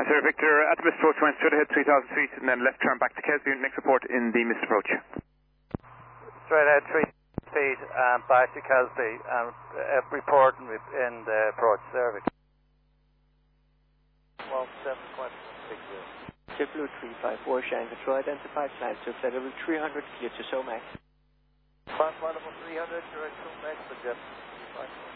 Sir Victor, at the missed approach, went straight ahead 3,000 feet and then left turn back to Kesview. Next report in the missed approach. Straight ahead 3 feet back to Kesby and report in the approach. Sir Victor. 17160. JetBlue 354, Shanghai Control, identified climb to flight level 300, clear to SOMAC. Flight level 300, direct SOMAC for Jet 354.